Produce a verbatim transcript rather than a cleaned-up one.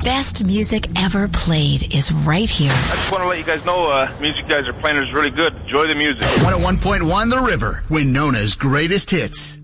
best music ever played is right here. I just want to let you guys know, uh, music you guys are playing is really good. Enjoy the music. one oh one point one The River, Winona's greatest hits.